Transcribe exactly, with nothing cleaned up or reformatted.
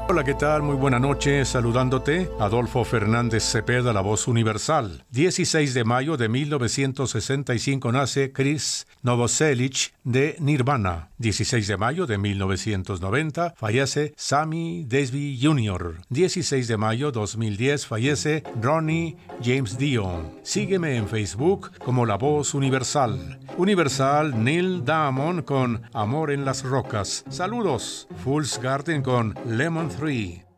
Hola, ¿qué tal? Muy buena noche, saludándote, Adolfo Fernández Cepeda, la voz universal. dieciséis de mayo de mil novecientos sesenta y cinco nace Chris Novoselic de Nirvana. dieciséis de mayo de mil novecientos noventa fallece Sammy Davis junior dieciséis de mayo dos mil diez fallece Ronnie James Dio. Sígueme en Facebook como La Voz Universal. Universal Neil Diamond con Amor en las Rocas. Saludos. Fool's Garden con Lemon Tree.